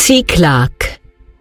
Ziklag.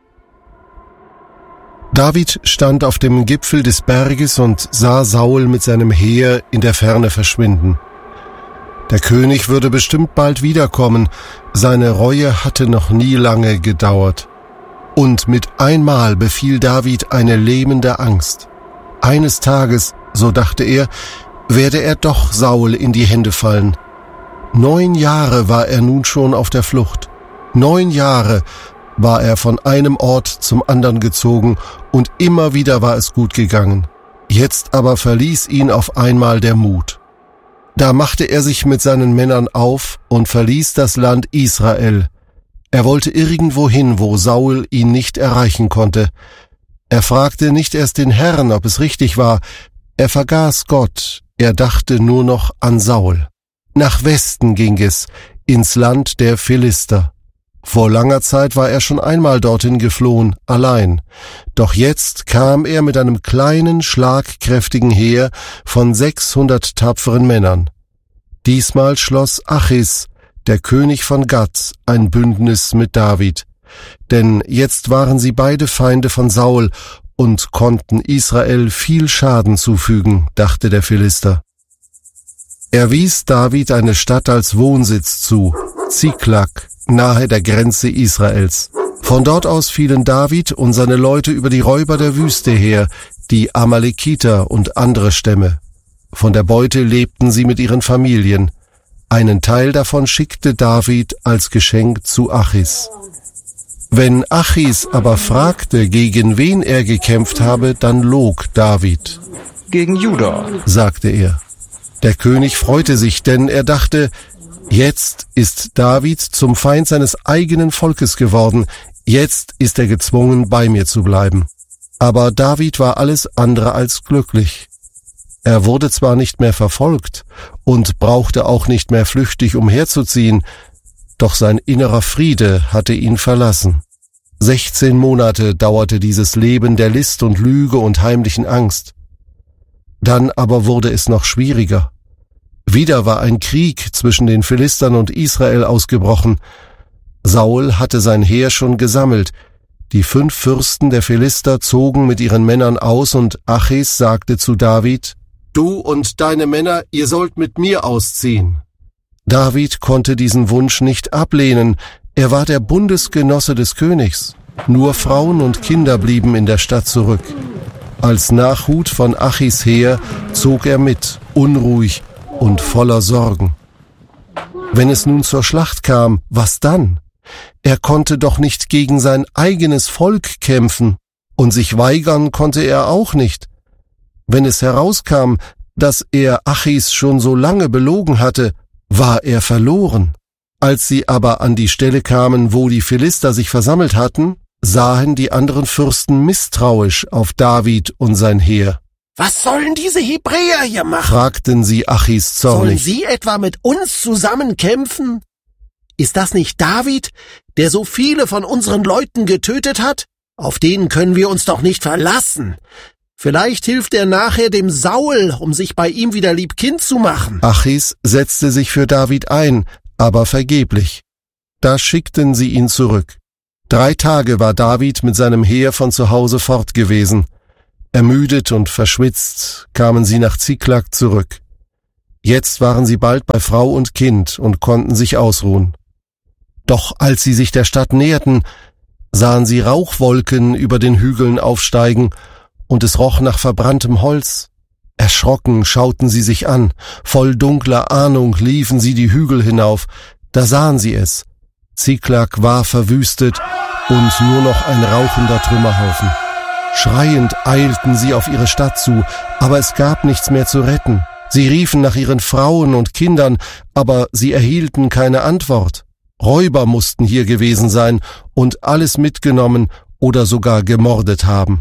David stand auf dem Gipfel des Berges und sah Saul mit seinem Heer in der Ferne verschwinden. Der König würde bestimmt bald wiederkommen, seine Reue hatte noch nie lange gedauert. Und mit einmal befiel David eine lähmende Angst. Eines Tages, so dachte er, werde er doch Saul in die Hände fallen. 9 Jahre war er nun schon auf der Flucht. 9 Jahre war er von einem Ort zum anderen gezogen und immer wieder war es gut gegangen. Jetzt aber verließ ihn auf einmal der Mut. Da machte er sich mit seinen Männern auf und verließ das Land Israel. Er wollte irgendwo hin, wo Saul ihn nicht erreichen konnte. Er fragte nicht erst den Herrn, ob es richtig war. Er vergaß Gott, er dachte nur noch an Saul. Nach Westen ging es, ins Land der Philister. Vor langer Zeit war er schon einmal dorthin geflohen, allein. Doch jetzt kam er mit einem kleinen, schlagkräftigen Heer von 600 tapferen Männern. Diesmal schloss Achis, der König von Gad, ein Bündnis mit David. Denn jetzt waren sie beide Feinde von Saul und konnten Israel viel Schaden zufügen, dachte der Philister. Er wies David eine Stadt als Wohnsitz zu, Ziklag, nahe der Grenze Israels. Von dort aus fielen David und seine Leute über die Räuber der Wüste her, die Amalekiter und andere Stämme. Von der Beute lebten sie mit ihren Familien. Einen Teil davon schickte David als Geschenk zu Achis. Wenn Achis aber fragte, gegen wen er gekämpft habe, dann log David. Gegen Juda, sagte er. Der König freute sich, denn er dachte, jetzt ist David zum Feind seines eigenen Volkes geworden, jetzt ist er gezwungen, bei mir zu bleiben. Aber David war alles andere als glücklich. Er wurde zwar nicht mehr verfolgt und brauchte auch nicht mehr flüchtig umherzuziehen, doch sein innerer Friede hatte ihn verlassen. 16 Monate dauerte dieses Leben der List und Lüge und heimlichen Angst. Dann aber wurde es noch schwieriger. Wieder war ein Krieg zwischen den Philistern und Israel ausgebrochen. Saul hatte sein Heer schon gesammelt. Die 5 Fürsten der Philister zogen mit ihren Männern aus und Achis sagte zu David, »Du und deine Männer, ihr sollt mit mir ausziehen.« David konnte diesen Wunsch nicht ablehnen. Er war der Bundesgenosse des Königs. Nur Frauen und Kinder blieben in der Stadt zurück. Als Nachhut von Achis Heer zog er mit, unruhig und voller Sorgen. Wenn es nun zur Schlacht kam, was dann? Er konnte doch nicht gegen sein eigenes Volk kämpfen, und sich weigern konnte er auch nicht. Wenn es herauskam, dass er Achis schon so lange belogen hatte, war er verloren. Als sie aber an die Stelle kamen, wo die Philister sich versammelt hatten, sahen die anderen Fürsten misstrauisch auf David und sein Heer. »Was sollen diese Hebräer hier machen?« fragten sie Achis zornig. »Sollen sie etwa mit uns zusammen kämpfen? Ist das nicht David, der so viele von unseren Leuten getötet hat? Auf den können wir uns doch nicht verlassen. Vielleicht hilft er nachher dem Saul, um sich bei ihm wieder liebkind zu machen.« Achis setzte sich für David ein, aber vergeblich. Da schickten sie ihn zurück. 3 Tage war David mit seinem Heer von zu Hause fort gewesen. Ermüdet und verschwitzt kamen sie nach Ziklag zurück. Jetzt waren sie bald bei Frau und Kind und konnten sich ausruhen. Doch als sie sich der Stadt näherten, sahen sie Rauchwolken über den Hügeln aufsteigen und es roch nach verbranntem Holz. Erschrocken schauten sie sich an, voll dunkler Ahnung liefen sie die Hügel hinauf. Da sahen sie es. Ziklag war verwüstet und nur noch ein rauchender Trümmerhaufen. Schreiend eilten sie auf ihre Stadt zu, aber es gab nichts mehr zu retten. Sie riefen nach ihren Frauen und Kindern, aber sie erhielten keine Antwort. Räuber mussten hier gewesen sein und alles mitgenommen oder sogar gemordet haben.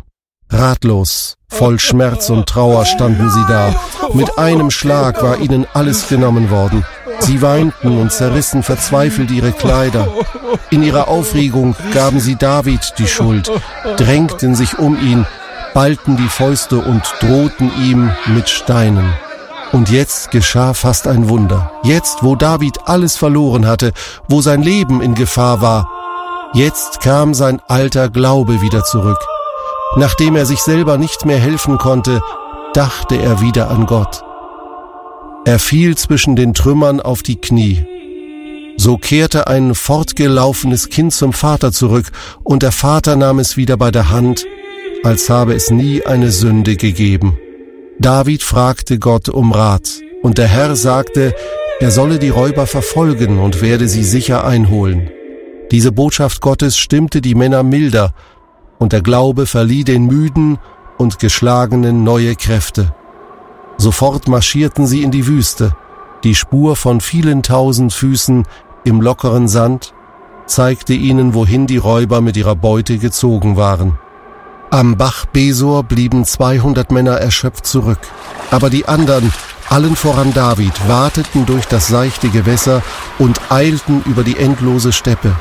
Ratlos, voll Schmerz und Trauer standen sie da. Mit einem Schlag war ihnen alles genommen worden. Sie weinten und zerrissen verzweifelt ihre Kleider. In ihrer Aufregung gaben sie David die Schuld, drängten sich um ihn, ballten die Fäuste und drohten ihm mit Steinen. Und jetzt geschah fast ein Wunder. Jetzt, wo David alles verloren hatte, wo sein Leben in Gefahr war, Jetzt kam sein alter Glaube wieder zurück. Nachdem er sich selber nicht mehr helfen konnte, dachte er wieder an Gott. Er fiel zwischen den Trümmern auf die Knie. So kehrte ein fortgelaufenes Kind zum Vater zurück, und der Vater nahm es wieder bei der Hand, als habe es nie eine Sünde gegeben. David fragte Gott um Rat, und der Herr sagte, er solle die Räuber verfolgen und werde sie sicher einholen. Diese Botschaft Gottes stimmte die Männer milder, und der Glaube verlieh den Müden und Geschlagenen neue Kräfte. Sofort marschierten sie in die Wüste. Die Spur von vielen tausend Füßen im lockeren Sand zeigte ihnen, wohin die Räuber mit ihrer Beute gezogen waren. Am Bach Besor blieben 200 Männer erschöpft zurück. Aber die anderen, allen voran David, wateten durch das seichte Gewässer und eilten über die endlose Steppe.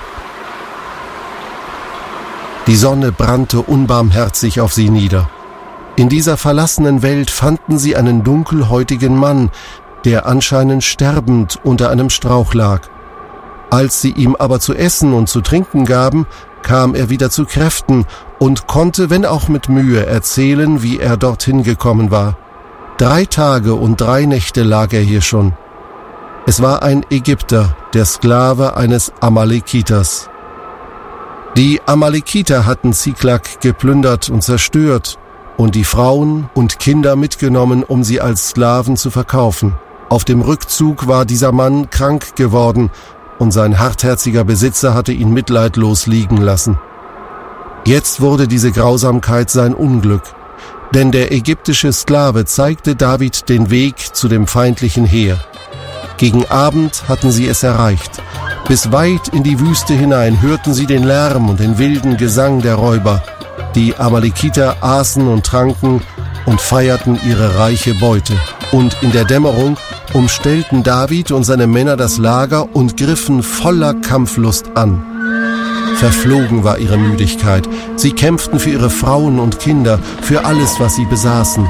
Die Sonne brannte unbarmherzig auf sie nieder. In dieser verlassenen Welt fanden sie einen dunkelhäutigen Mann, der anscheinend sterbend unter einem Strauch lag. Als sie ihm aber zu essen und zu trinken gaben, kam er wieder zu Kräften und konnte, wenn auch mit Mühe, erzählen, wie er dorthin gekommen war. 3 Tage und 3 Nächte lag er hier schon. Es war ein Ägypter, der Sklave eines Amalekiters. Die Amalekiter hatten Ziklag geplündert und zerstört und die Frauen und Kinder mitgenommen, um sie als Sklaven zu verkaufen. Auf dem Rückzug war dieser Mann krank geworden und sein hartherziger Besitzer hatte ihn mitleidlos liegen lassen. Jetzt wurde diese Grausamkeit sein Unglück, denn der ägyptische Sklave zeigte David den Weg zu dem feindlichen Heer. Gegen Abend hatten sie es erreicht. Bis weit in die Wüste hinein hörten sie den Lärm und den wilden Gesang der Räuber. Die Amalekiter aßen und tranken und feierten ihre reiche Beute. Und in der Dämmerung umstellten David und seine Männer das Lager und griffen voller Kampflust an. Verflogen war ihre Müdigkeit. Sie kämpften für ihre Frauen und Kinder, für alles, was sie besaßen.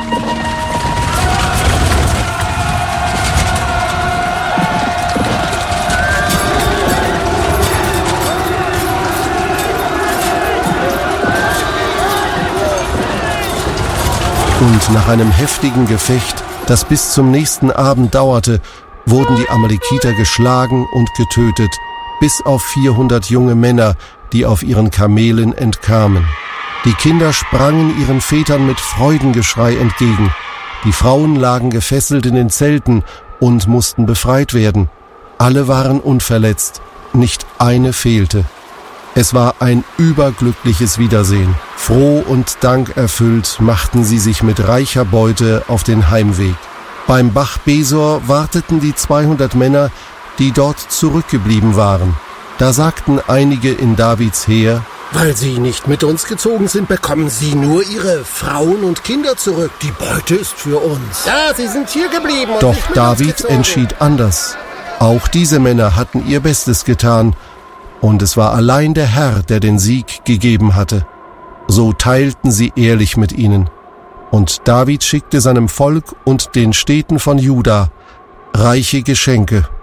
Und nach einem heftigen Gefecht, das bis zum nächsten Abend dauerte, wurden die Amalekiter geschlagen und getötet, bis auf 400 junge Männer, die auf ihren Kamelen entkamen. Die Kinder sprangen ihren Vätern mit Freudengeschrei entgegen. Die Frauen lagen gefesselt in den Zelten und mussten befreit werden. Alle waren unverletzt, nicht eine fehlte. Es war ein überglückliches Wiedersehen. Froh und dankerfüllt machten sie sich mit reicher Beute auf den Heimweg. Beim Bach Besor warteten die 200 Männer, die dort zurückgeblieben waren. Da sagten einige in Davids Heer: Weil Sie nicht mit uns gezogen sind, bekommen Sie nur Ihre Frauen und Kinder zurück. Die Beute ist für uns. Ja, Sie sind hier geblieben. Doch David entschied anders. Auch diese Männer hatten ihr Bestes getan. Und es war allein der Herr, der den Sieg gegeben hatte. So teilten sie ehrlich mit ihnen. Und David schickte seinem Volk und den Städten von Juda reiche Geschenke.